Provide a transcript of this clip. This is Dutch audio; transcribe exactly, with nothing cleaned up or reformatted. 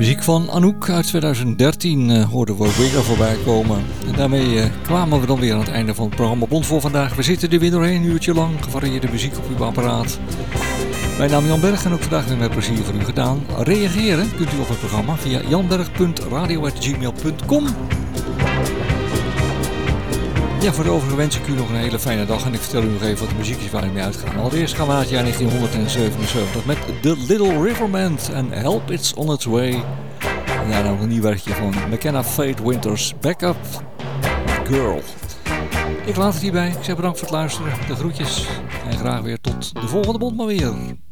Muziek van Anouk uit twintig dertien uh, hoorden we weer voorbij komen. En daarmee uh, kwamen we dan weer aan het einde van het programma Bond voor vandaag. We zitten er weer doorheen, een uurtje lang, gevarieerde muziek op uw apparaat. Mijn naam is Jan Berg en ook vandaag weer met plezier voor u gedaan. Reageren kunt u op het programma via janberg punt radio at gmail punt com. Ja, voor de overige wens ik u nog een hele fijne dag en ik vertel u nog even wat de muziek is waar ik mee uitga. Allereerst gaan we naar het jaar negentien zevenenzeventig met The Little River Band en Help It's On Its Way. En daarna nog een nieuw werkje van McKenna Fate Winters, Backup Girl. Ik laat het hierbij. Ik zeg bedankt voor het luisteren, de groetjes en graag weer tot de volgende bond maar weer.